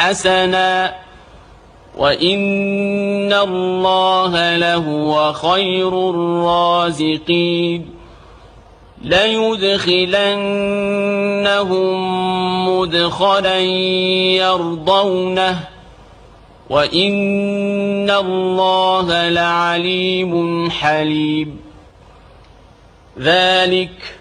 حسنا وإن الله لهو خير الرازقين ليدخلنهم مدخلا يرضونه وإن الله لعليم حليم ذلك